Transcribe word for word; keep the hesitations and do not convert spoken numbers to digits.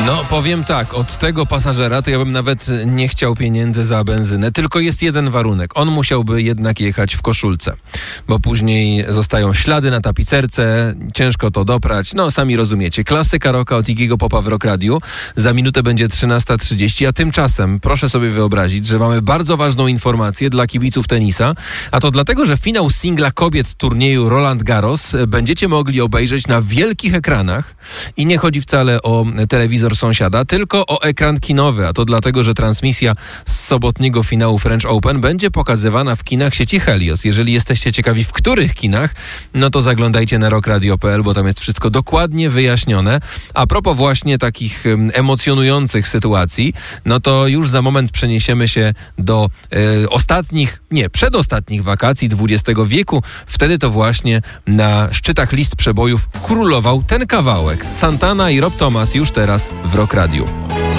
No, powiem tak, od tego pasażera to ja bym nawet nie chciał pieniędzy za benzynę, tylko jest jeden warunek. On musiałby jednak jechać w koszulce, bo później zostają ślady na tapicerce, ciężko to doprać. No, sami rozumiecie. Klasyka rocka od Iggy'ego Popa w Rock Radiu. Za minutę będzie trzynasta trzydzieści, a tymczasem proszę sobie wyobrazić, że mamy bardzo ważną informację dla kibiców tenisa, a to dlatego, że finał singla kobiet turnieju Roland Garros będziecie mogli obejrzeć na wielkich ekranach i nie chodzi wcale o telewizor sąsiada, tylko o ekran kinowy, a to dlatego, że transmisja z sobotniego finału French Open będzie pokazywana w kinach sieci Helios. Jeżeli jesteście ciekawi, w których kinach, no to zaglądajcie na rock radio kropka p l, bo tam jest wszystko dokładnie wyjaśnione. A propos właśnie takich emocjonujących sytuacji, no to już za moment przeniesiemy się do e, ostatnich, nie, przedostatnich wakacji dwudziestego wieku. Wtedy to właśnie na szczytach list przebojów królował ten kawałek. Santana i Rob Thomas już teraz w Rock Radiu.